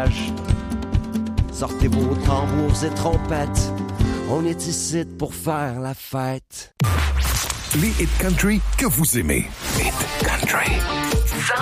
village. Sortez vos tambours et trompettes, on est ici pour faire la fête. Les hit country que vous aimez. Hit country.